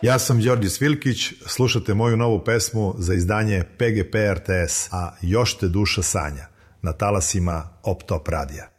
Ja sam Đorđe Svilkić, slušate moju novu pesmu za izdanje PGP RTS, a još te duša sanja, na talasima Op Top radija.